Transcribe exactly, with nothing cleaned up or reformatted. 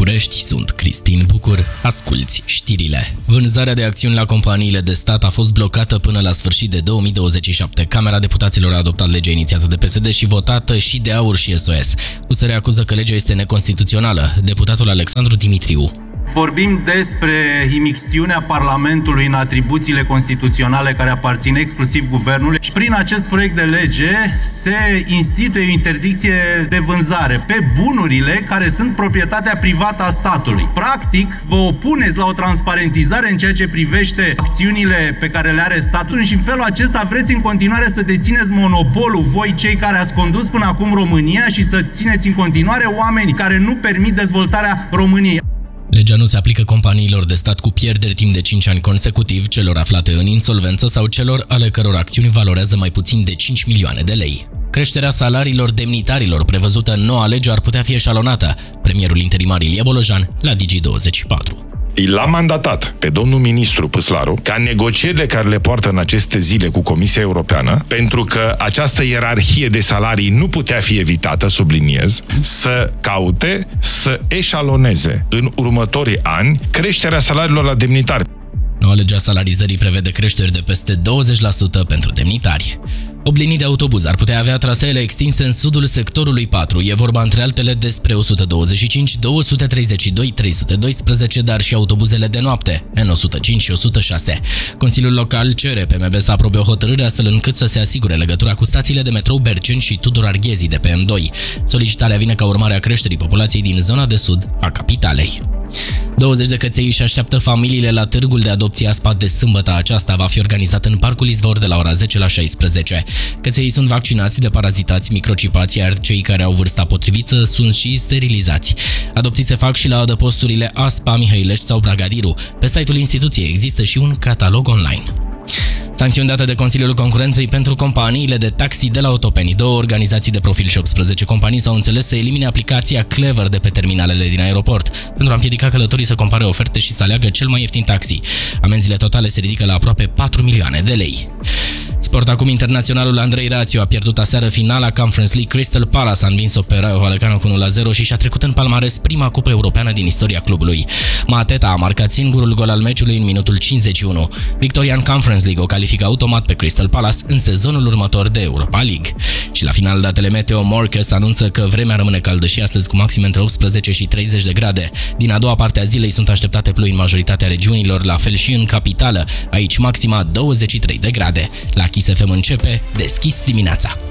București, sunt Cristin Bucur, asculți știrile. Vânzarea de acțiuni la companiile de stat a fost blocată până la sfârșit de două mii douăzeci și șapte. Camera Deputaților a adoptat legea inițiată de P S D și votată și de AUR și S O S. U S R acuză că legea este neconstituțională. Deputatul Alexandru Dimitriu. Vorbim despre imixtiunea Parlamentului în atribuțiile constituționale care aparțin exclusiv guvernului și prin acest proiect de lege se instituie o interdicție de vânzare pe bunurile care sunt proprietatea privată a statului. Practic, vă opuneți la o transparentizare în ceea ce privește acțiunile pe care le are statul și în felul acesta vreți în continuare să dețineți monopolul, voi cei care ați condus până acum România, și să țineți în continuare oameni care nu permit dezvoltarea României. Legea nu se aplică companiilor de stat cu pierderi timp de cinci ani consecutiv, celor aflate în insolvență sau celor ale căror acțiuni valorează mai puțin de cinci milioane de lei. Creșterea salariilor demnitarilor prevăzută în noua lege ar putea fi eșalonată. Premierul interimar Ilie Bolojan la Digi douăzeci și patru. L-a mandatat pe domnul ministru Păslaru ca negocierile care le poartă în aceste zile cu Comisia Europeană, pentru că această ierarhie de salarii nu putea fi evitată, subliniez, să caute, să eșaloneze în următorii ani creșterea salariilor la demnitari. Noua lege a salarizării prevede creșteri de peste douăzeci la sută pentru demnitari. opt linii de autobuz ar putea avea traseele extinse în sudul sectorului patru. E vorba între altele despre o sută douăzeci și cinci, două sute treizeci și doi, trei sute doisprezece, dar și autobuzele de noapte, N o sută cinci și o sută șase. Consiliul Local cere P M B să aprobe o hotărâre astfel încât să se asigure legătura cu stațiile de metrou Berceni și Tudor Arghezi de pe M doi. Solicitarea vine ca urmare a creșterii populației din zona de sud a capitalei. douăzeci de căței își așteaptă familiile la târgul de adopție Aspat de sâmbătă aceasta. Va fi organizat în Parcul Izvor de la ora zece la șaisprezece. Căței sunt vaccinați, deparazizați, microcipați, iar cei care au vârsta potrivită sunt și sterilizați. Adopții se fac și la adăposturile Aspa, Mihăilești sau Bragadiru. Pe site-ul instituției există și un catalog online. Sancțiuni date de Consiliul Concurenței pentru companiile de taxi de la Otopeni. Două organizații de profil și optsprezece companii s-au înțeles să elimine aplicația Clever de pe terminalele din aeroport, pentru a împiedica călătorii să compare oferte și să aleagă cel mai ieftin taxi. Amenzile totale se ridică la aproape patru milioane de lei. Sport acum, internaționalul Andrei Rațiu a pierdut aseară finala Conference League. Crystal Palace a învins-o pe Rayo Vallecano cu unu la zero și și-a trecut în palmares prima cupă europeană din istoria clubului. Mateta a marcat singurul gol al meciului în minutul cincizeci și unu. Victoria în Conference League o califică automat pe Crystal Palace în sezonul următor de Europa League. Și la final, datele meteo. Morcast anunță că vremea rămâne caldă și astăzi, cu maxime între optsprezece și treizeci de grade. Din a doua parte a zilei sunt așteptate ploi în majoritatea regiunilor, la fel și în capitală. Aici maxima douăzeci și trei de grade. La Kiss F M începe Deschis dimineața.